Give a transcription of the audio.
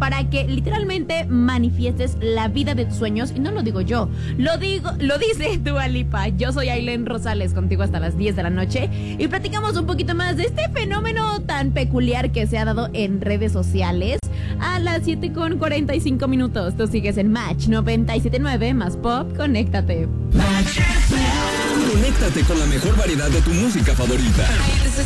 para que literalmente manifiestes la vida de tus sueños. Y no lo digo yo, lo dice Dua Lipa. Yo soy Ailén Rosales, contigo hasta las 10 de la noche. Y platicamos un poquito más de este fenómeno tan peculiar que se ha dado en redes sociales. A las 7:45. Tú sigues en Match 97.9 más Pop. Conéctate. Conéctate con la mejor variedad de tu música favorita.